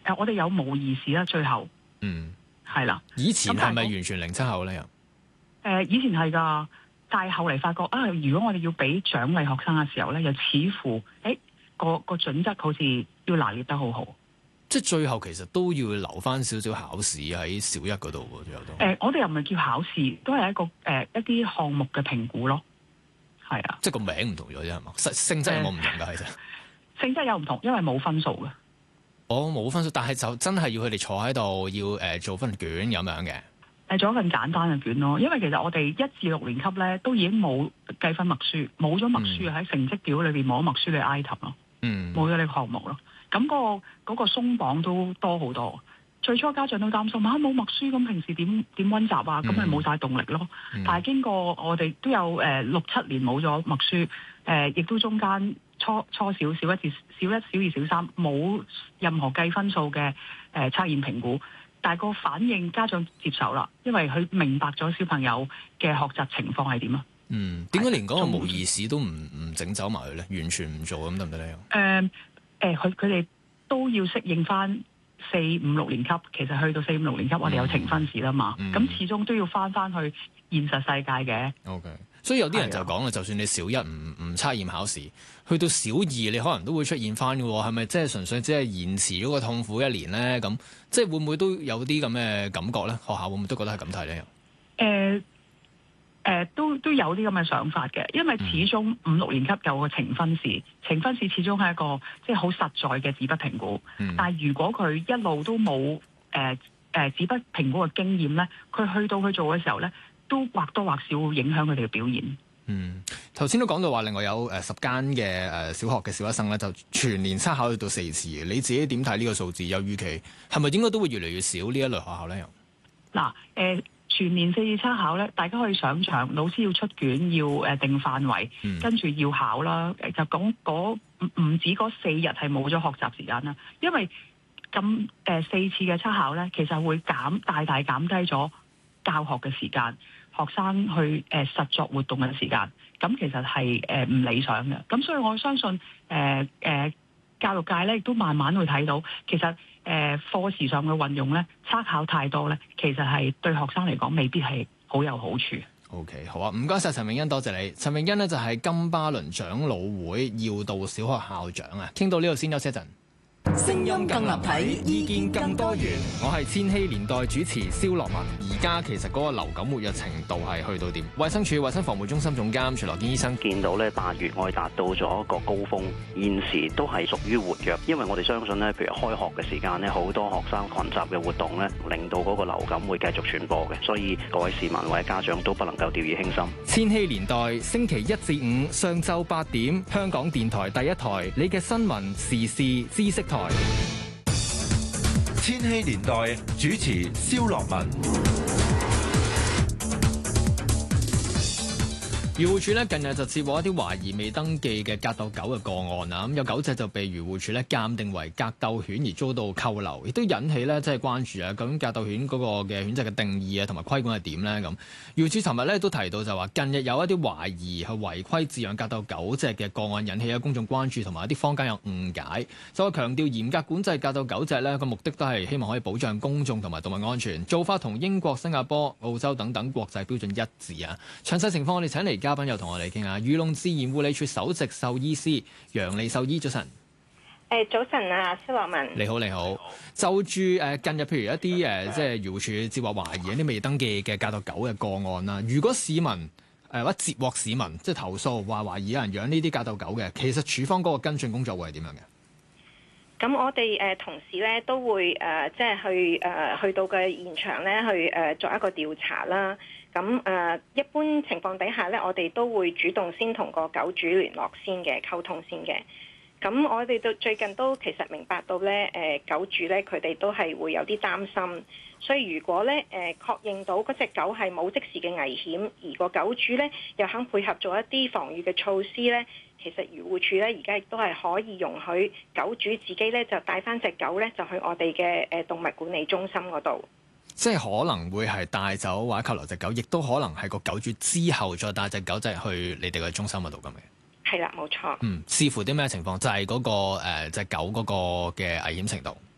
我哋有模擬試啦，最後係啦。 以前係咪完全零測考咧？又以前係㗎，但係後嚟發覺如果我哋要俾獎勵學生嘅時候咧，又似乎個準則好似要拿捏得好好。 即係最後其實都要留翻少少考試喺小一嗰度喎，最後都。 我哋又唔係叫考試，都係一啲項目嘅評估咯。係啊， 即係個名唔同咗啫，係嘛？性質有冇唔同㗎？其實性質有唔同，因為冇分數嘅。 冇分數，但係就真係要佢哋坐喺度，要做份卷咁樣嘅。 做一份簡單嘅卷咯，因為其實我哋1至6年級咧都已經冇計分默書，冇咗默書喺成績表裏邊冇咗默書嘅 item 咯，冇咗呢個項目咯。咁嗰個鬆綁都多好多。最初家長都擔心冇默書，咁平時點溫習啊？咁咪冇晒動力咯。但係經過我哋都有6、7年冇咗默書，亦都中間初小小一、小二、小3冇任何計分數嘅測驗評估，但係個反應家長接受啦，因為佢明白咗小朋友嘅學習情況係點啊。 點解連嗰個模擬試都唔整走埋佢咧？完全唔做咁得唔得咧？ 佢哋都要適應翻4、5、6年級。其實去到4、5、6年級，我哋有呈分試啦嘛。咁始終都要翻去現實世界嘅。 OK， 所以有啲人就講啦，就算你小一唔測驗考試，去到小2你可能都會出現翻嘅喎。係咪即係純粹只係延遲咗個痛苦1年咧？咁即係會唔會都有啲咁嘅感覺咧？學校會唔會都覺得係咁睇咧？ 都有啲咁嘅想法嘅，因為始終5、6年級有個呈分試，呈分試始終係一個即係好實在嘅紙筆評估。但係如果佢一路都冇紙筆評估嘅經驗咧，佢去到去做嘅時候咧，都或多或少會影響佢哋嘅表現。 頭先都講到話，另外有10間嘅小學嘅小一生咧，就全年測考去到4次嘅。你自己點睇呢個數字？有預期係咪應該都會越嚟越少呢一類學校咧？ 嗱，全年4次測考咧，大家可以想像，老師要出卷，要定範圍，跟住要考啦。就講唔止嗰4日係冇咗學習時間啦，因為咁4次嘅測考咧，其實會大大減低咗教學嘅時間，學生去實作活動嘅時間，咁其實係唔理想嘅。咁所以我相信教育界咧亦都慢慢會睇到，其實課時上嘅運用咧，測考太多咧，其實係對學生嚟講未必係好有好處。 OK， 好啊，唔該晒陳詠欣，多謝你。陳詠欣呢就係金巴倫長老會耀道小學校長啊，傾到呢度先，休息一陣。 聲音更立體，意見更多元。 我係千禧年代主持蕭樂文。而家其實嗰個流感活躍程度係去到點？衛生署衛生防護中心總監徐樂堅醫生見到咧8月我哋達到咗一個高峰，現時都係屬於活躍，因為我哋相信咧，譬如開學嘅時間咧，好多學生群集嘅活動咧，令到嗰個流感會繼續傳播嘅，所以各位市民或者家長都不能夠掉以輕心。 千禧年代星期1至5上晝8點，香港電台第一台，你嘅新聞時事知識台。 千禧年代主持蕭樂文。 漁護署咧近日就接獲一啲懷疑未登記嘅格鬥狗嘅個案啊，咁有9隻就被漁護署咧鑑定為格鬥犬而遭到扣留，亦都引起咧即係關注啊！究竟格鬥犬嗰個嘅犬隻嘅定義啊同埋規管係點咧？咁漁護署尋日咧都提到就話，近日有一啲懷疑係違規飼養格鬥狗隻嘅個案，引起咗公眾關注，同埋一啲坊間有誤解，就係強調嚴格管制格鬥狗隻咧個目的都係希望可以保障公眾同埋動物安全，做法同英國、新加坡、澳洲等等國際標準一致啊！詳細情況我哋請嚟嘉賓又同我哋傾下，漁農自然護理署首席獸醫師楊利獸醫，早晨。 早晨啊，蕭樂文。 你好，你好。就住近日譬如一啲即係漁護署接獲懷疑一啲未登記嘅格鬥狗嘅個案啦，如果市民或者接獲市民即係投訴話懷疑有人養呢啲格鬥狗嘅，其實署方嗰個跟進工作會係點樣嘅？ 咁我哋同事咧都會即係去到嘅現場咧去作一個調查啦。咁一般情況底下咧，我哋都會主動先同個狗主聯絡先嘅，溝通先嘅。咁我哋最近都其實明白到咧，狗主咧佢哋都係會有啲擔心，所以如果咧確認到嗰隻狗係冇即時嘅危險，而個狗主咧又肯配合做一啲防禦嘅措施咧，其實漁護署咧而家亦都係可以容許狗主自己咧就帶翻隻狗咧就去我哋嘅動物管理中心嗰度。 即係可能會係帶走或者扣留隻狗，亦都可能係個狗主之後再帶隻狗仔去你哋嘅中心嗰度咁嘅。 係啦，冇錯。 視乎啲咩情況，就係嗰個隻狗嗰個嘅危險程度。